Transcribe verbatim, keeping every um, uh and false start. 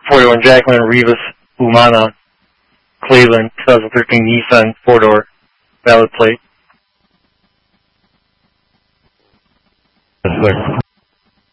forty-one Jacqueline Rivas Umana, Cleveland, twenty thirteen Nissan four-door, valid plate. Yes, sir.